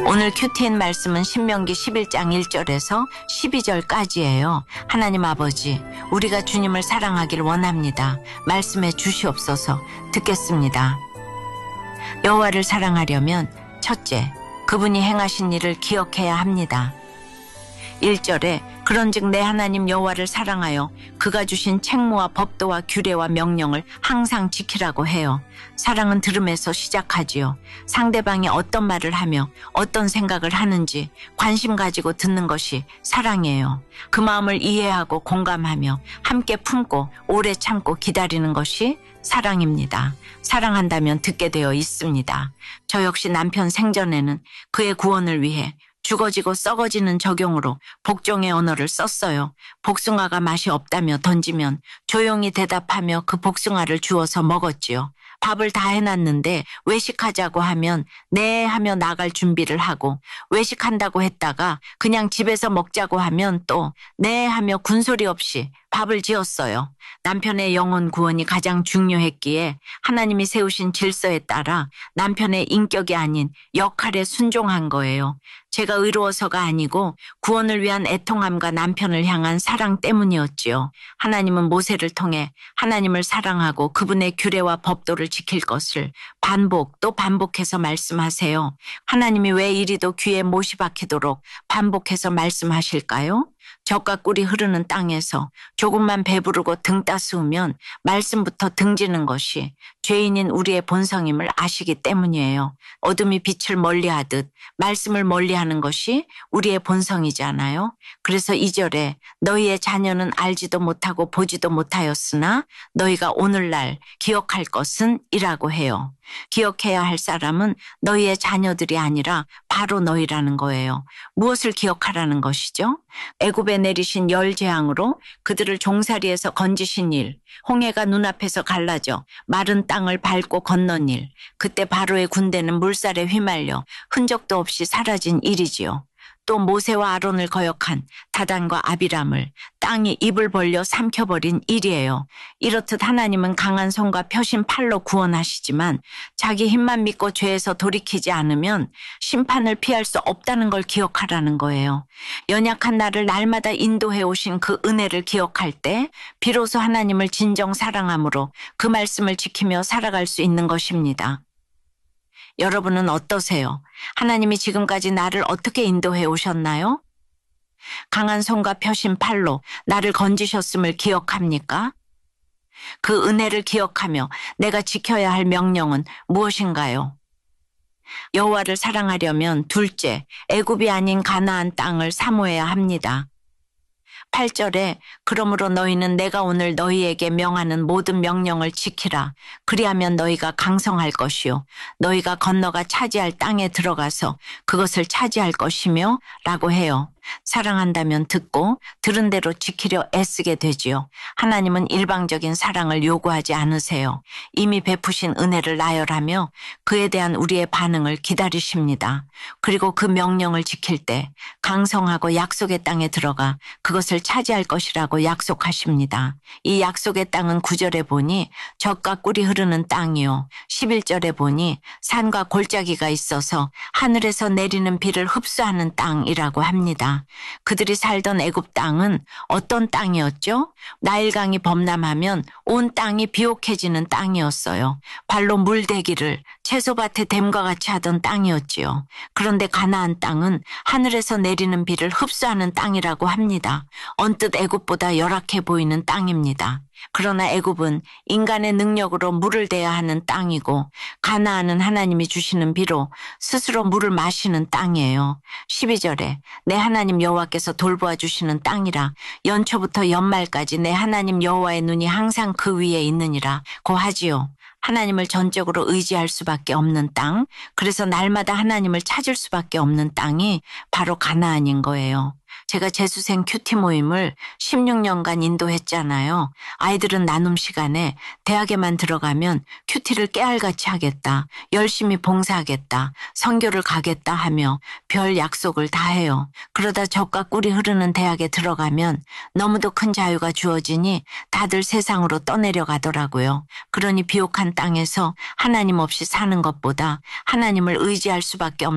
오늘 큐티인 말씀은 신명기 11장 1절에서 12절까지예요. 하나님 아버지, 우리가 주님을 사랑하길 원합니다. 말씀해 주시옵소서. 듣겠습니다. 여호와를 사랑하려면 첫째, 그분이 행하신 일을 기억해야 합니다. 1절에 그런즉 내 하나님 여호와를 사랑하여 그가 주신 책무와 법도와 규례와 명령을 항상 지키라고 해요. 사랑은 들음에서 시작하지요. 상대방이 어떤 말을 하며 어떤 생각을 하는지 관심 가지고 듣는 것이 사랑이에요. 그 마음을 이해하고 공감하며 함께 품고 오래 참고 기다리는 것이 사랑입니다. 사랑한다면 듣게 되어 있습니다. 저 역시 남편 생전에는 그의 구원을 위해 죽어지고 썩어지는 적용으로 복종의 언어를 썼어요. 복숭아가 맛이 없다며 던지면 조용히 대답하며 그 복숭아를 주워서 먹었지요. 밥을 다 해놨는데 외식하자고 하면 네 하며 나갈 준비를 하고, 외식한다고 했다가 그냥 집에서 먹자고 하면 또 네 하며 군소리 없이 밥을 지었어요. 남편의 영혼 구원이 가장 중요했기에 하나님이 세우신 질서에 따라 남편의 인격이 아닌 역할에 순종한 거예요. 제가 의로워서가 아니고 구원을 위한 애통함과 남편을 향한 사랑 때문이었지요. 하나님은 모세를 통해 하나님을 사랑하고 그분의 규례와 법도를 지킬 것을 반복 또 반복해서 말씀하세요. 하나님이 왜 이리도 귀에 못이 박히도록 반복해서 말씀하실까요? 젖과 꿀이 흐르는 땅에서 조금만 배부르고 등 따스우면 말씀부터 등지는 것이 죄인인 우리의 본성임을 아시기 때문이에요. 어둠이 빛을 멀리하듯 말씀을 멀리하는 것이 우리의 본성이잖아요. 그래서 2절에 너희의 자녀는 알지도 못하고 보지도 못하였으나 너희가 오늘날 기억할 것은 이라고 해요. 기억해야 할 사람은 너희의 자녀들이 아니라 바로 너희라는 거예요. 무엇을 기억하라는 것이죠? 애굽에 내리신 열 재앙으로 그들을 종살이에서 건지신 일, 홍해가 눈앞에서 갈라져 마른 땅을 밟고 건넌 일, 그때 바로의 군대는 물살에 휘말려 흔적도 없이 사라진 일이지요. 또 모세와 아론을 거역한 다단과 아비람을 땅이 입을 벌려 삼켜버린 일이에요. 이렇듯 하나님은 강한 손과 펴신 팔로 구원하시지만 자기 힘만 믿고 죄에서 돌이키지 않으면 심판을 피할 수 없다는 걸 기억하라는 거예요. 연약한 나를 날마다 인도해 오신 그 은혜를 기억할 때 비로소 하나님을 진정 사랑함으로 그 말씀을 지키며 살아갈 수 있는 것입니다. 여러분은 어떠세요? 하나님이 지금까지 나를 어떻게 인도해 오셨나요? 강한 손과 펴신 팔로 나를 건지셨음을 기억합니까? 그 은혜를 기억하며 내가 지켜야 할 명령은 무엇인가요? 여호와를 사랑하려면 둘째, 애굽이 아닌 가나안 땅을 사모해야 합니다. 8절에 그러므로 너희는 내가 오늘 너희에게 명하는 모든 명령을 지키라. 그리하면 너희가 강성할 것이요 너희가 건너가 차지할 땅에 들어가서 그것을 차지할 것이며 라고 해요. 사랑한다면 듣고 들은 대로 지키려 애쓰게 되지요. 하나님은 일방적인 사랑을 요구하지 않으세요. 이미 베푸신 은혜를 나열하며 그에 대한 우리의 반응을 기다리십니다. 그리고 그 명령을 지킬 때 강성하고 약속의 땅에 들어가 그것을 차지할 것이라고 약속하십니다. 이 약속의 땅은 9절에 보니 젖과 꿀이 흐르는 땅이요 11절에 보니 산과 골짜기가 있어서 하늘에서 내리는 비를 흡수하는 땅이라고 합니다. 그들이 살던 애굽 땅은 어떤 땅이었죠? 나일강이 범람하면 온 땅이 비옥해지는 땅이었어요. 발로 물대기를 채소밭에 댐과 같이 하던 땅이었지요. 그런데 가나안 땅은 하늘에서 내리는 비를 흡수하는 땅이라고 합니다. 언뜻 애굽보다 열악해 보이는 땅입니다. 그러나 애굽은 인간의 능력으로 물을 대야 하는 땅이고 가나안은 하나님이 주시는 비로 스스로 물을 마시는 땅이에요. 12절에 내 하나님 여호와께서 돌보아 주시는 땅이라 연초부터 연말까지 내 하나님 여호와의 눈이 항상 그 위에 있느니라 고 하지요. 하나님을 전적으로 의지할 수밖에 없는 땅, 그래서 날마다 하나님을 찾을 수밖에 없는 땅이 바로 가나안인 거예요. 제가 재수생 큐티 모임을 16년간 인도했잖아요. 아이들은 나눔 시간에 대학에만 들어가면 큐티를 깨알같이 하겠다, 열심히 봉사하겠다, 선교를 가겠다 하며 별 약속을 다 해요. 그러다 젖과 꿀이 흐르는 대학에 들어가면 너무도 큰 자유가 주어지니 다들 세상으로 떠내려 가더라고요. 그러니 비옥한 땅에서 하나님 없이 사는 것보다 하나님을 의지할 수밖에 없는